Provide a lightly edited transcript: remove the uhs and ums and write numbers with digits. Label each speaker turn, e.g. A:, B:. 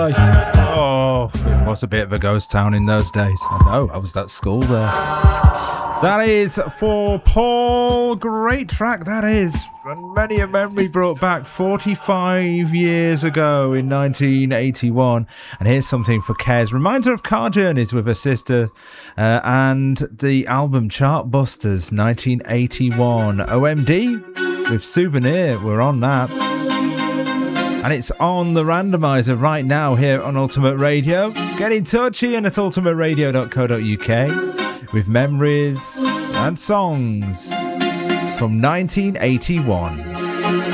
A: Oh, it was a bit of a ghost town in those days. I know, I was at school there. That is for Paul. Great track, that is. And many a memory brought back 45 years ago in 1981. And here's something for Kez. Reminds her of car journeys with her sister and the album Chartbusters 1981. OMD with Souvenir. We're on that. And it's on the randomizer right now here on Ultimate Radio. Get in touch, Ian at ultimateradio.co.uk with memories and songs from 1981.